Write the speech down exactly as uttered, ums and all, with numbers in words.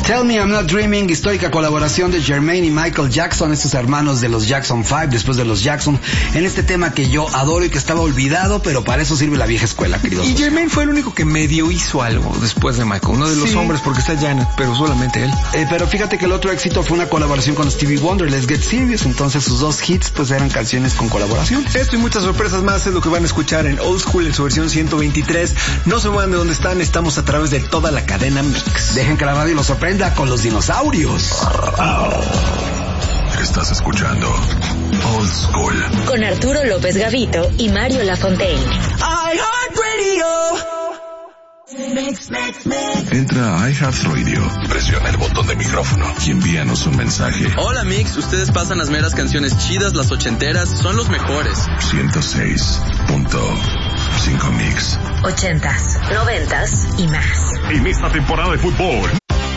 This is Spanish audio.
Tell Me I'm Not Dreaming, histórica colaboración de Jermaine y Michael Jackson, estos hermanos de los Jackson Five, después de los Jackson, en este tema que yo adoro y que estaba olvidado, pero para eso sirve la vieja escuela, queridos. Y Jermaine fue el único que medio hizo algo después de Michael, uno de los sí. hombres, porque está Janet, pero solamente él. Eh, pero fíjate que el otro éxito fue una colaboración con Stevie Wonder, Let's Get Serious, entonces sus dos hits pues eran canciones con colaboración. Esto y muchas sorpresas más es lo que van a escuchar en Old School en su versión ciento veintitrés. No se muevan de donde están, estamos a través de toda la cadena Mix. Dejen que la radio los sorprenda con los dinosaurios. Estás escuchando Old School con Arturo López Gavito y Mario Lafontaine. Entra a iHeartRadio, presiona el botón de micrófono y envíanos un mensaje. Hola Mix, ustedes pasan las meras canciones chidas, las ochenteras, son los mejores. ciento seis punto cinco Mix. Ochentas, noventas y más. En esta temporada de fútbol,